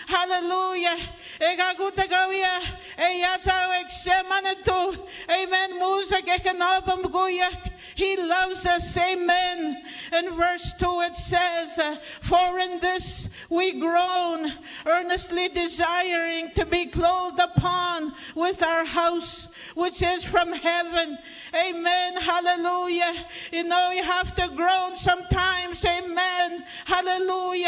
Hallelujah. Egagutagawia. Eyataweksemanatu. Amen. Musa kekanabamguyak. He loves us. Amen. In verse 2 it says, for in this we groan, earnestly desiring to be clothed upon with our house, which is from heaven. Amen. Hallelujah. You know, you have to groan sometimes. Amen. Hallelujah.